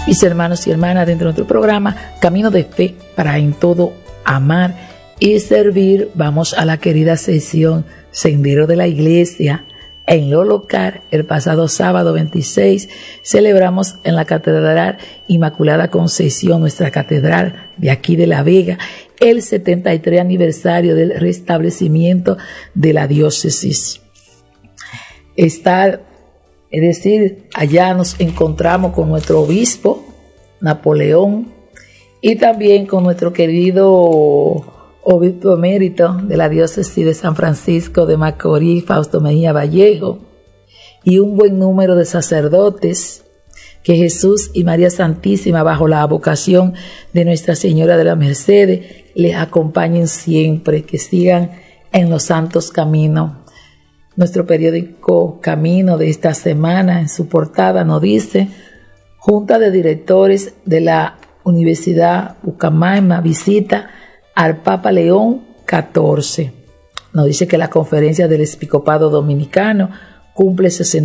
Mis hermanos y hermanas, dentro de nuestro programa Camino de Fe para en todo amar y servir, vamos a la querida sesión Sendero de la Iglesia. En lo local, el pasado sábado 26, celebramos en la Catedral Inmaculada Concepción, nuestra catedral de aquí de La Vega, el 73 aniversario del restablecimiento de la diócesis. Es decir, allá nos encontramos con nuestro obispo, Napoleón, y también con nuestro querido obispo emérito de la diócesis de San Francisco de Macorís, Fausto Mejía Vallejo, y un buen número de sacerdotes que Jesús y María Santísima, bajo la vocación de Nuestra Señora de la Merced, les acompañen siempre, que sigan en los santos caminos. Nuestro periódico Camino de esta semana, en su portada, nos dice: Junta de Directores de la Universidad Ucamaima visita al Papa León XIV. Nos dice que la Conferencia del Episcopado Dominicano cumple 60